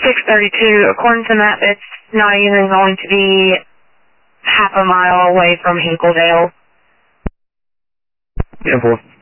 632, according to map, it's not even going to be half a mile away from Hinkledale. 10-4.